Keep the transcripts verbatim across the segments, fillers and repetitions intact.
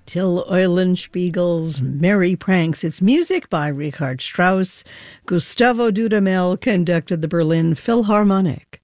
Till Eulenspiegel's Merry Pranks. It's music by Richard Strauss. Gustavo Dudamel conducted the Berlin Philharmonic.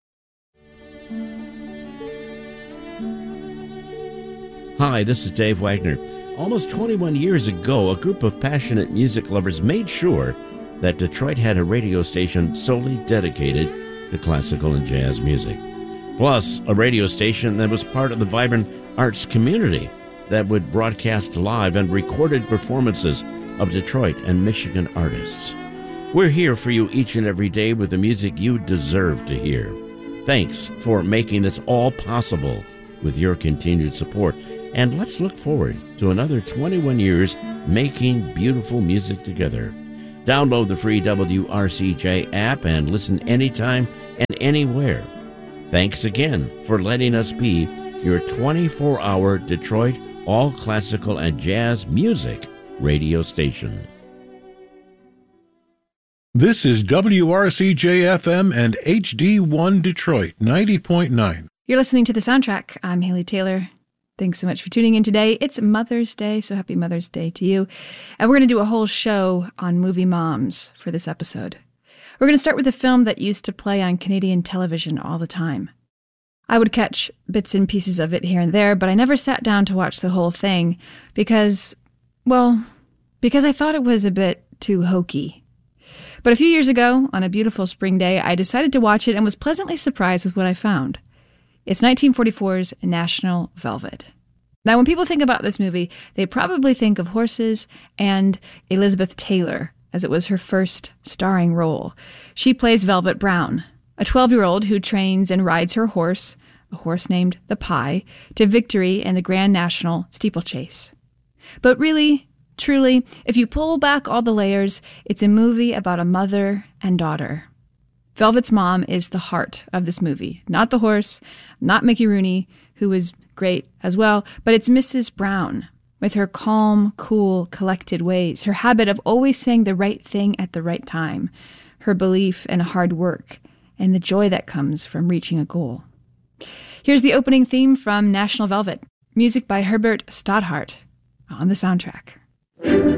Hi, this is Dave Wagner. Almost twenty-one years ago, a group of passionate music lovers made sure that Detroit had a radio station solely dedicated to classical and jazz music. Plus, a radio station that was part of the vibrant arts community that would broadcast live and recorded performances of Detroit and Michigan artists. We're here for you each and every day with the music you deserve to hear. Thanks for making this all possible with your continued support. And let's look forward to another twenty-one years making beautiful music together. Download the free W R C J app and listen anytime and anywhere. Thanks again for letting us be your twenty-four hour Detroit all classical and jazz music radio station. This is W R C J F M and H D one Detroit ninety point nine. You're listening to The Soundtrack. I'm Haley Taylor. Thanks so much for tuning in today. It's Mother's Day, so happy Mother's Day to you. And we're going to do a whole show on movie moms for this episode. We're going to start with a film that used to play on Canadian television all the time. I would catch bits and pieces of it here and there, but I never sat down to watch the whole thing because, well, because I thought it was a bit too hokey. But a few years ago, on a beautiful spring day, I decided to watch it and was pleasantly surprised with what I found. It's nineteen forty-four's National Velvet. Now, when people think about this movie, they probably think of horses and Elizabeth Taylor, as it was her first starring role. She plays Velvet Brown, a twelve-year-old who trains and rides her horse, a horse named the Pie, to victory in the Grand National Steeplechase. But really, truly, if you pull back all the layers, it's a movie about a mother and daughter. Velvet's mom is the heart of this movie. Not the horse, not Mickey Rooney, who was great as well, but it's Missus Brown, with her calm, cool, collected ways, her habit of always saying the right thing at the right time, her belief in hard work, and the joy that comes from reaching a goal. Here's the opening theme from National Velvet, music by Herbert Stothart on The Soundtrack.